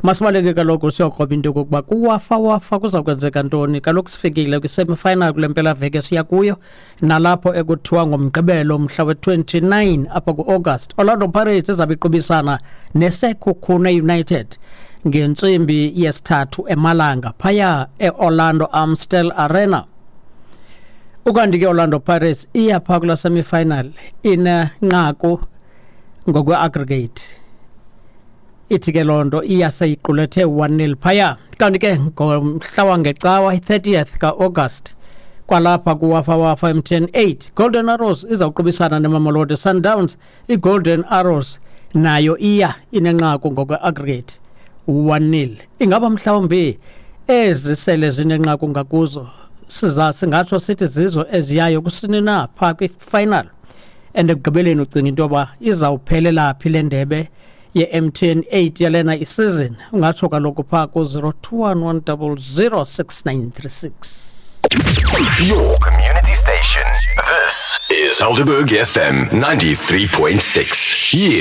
Masibaleke kaloku siyokroba into kokuba kuwafa kuza kwenzeka ntoni. Kaloku sifikile kwi-semi-final kule mpela veke siya kuyo, nalapho ekuthiwa ngomgqibelo mhla we-29 apha ku-August Orlando Pirates izabe iqubisana neSekhukhune United ngentsimbi yesithathu eMalanga phaya e-Orlando Amstel Arena. Ukanti ke Orlando Pirates iya phaa kula semi-final inenqaku ngokwe-aggregate. Ithi ke loo nto iyaseyiqulethe 1-0 phaya. Kanti ke ngomhla wangecawa i-30th ka-August kwalapha kuwafa MTN 8 Golden Arrows izawuqubisana neMamelodi Sundowns. I-Golden Arrows nayo iya inenqaku ngokwe-aggregate 1-0. Ingaba mhlawumbi ezisele zinenqaku ngakuzo singatsho sithi zizo eziyayo kusini na phaa kwi-final, and ekugqibeleni ucinga into yoba izawuphelela phi le ndebe ye-MTN 8 yalena isizini. Ungatsho kaloku phaa ku-021 100 6936. Your community station. This is Helderberg FM 93.6. Yeah.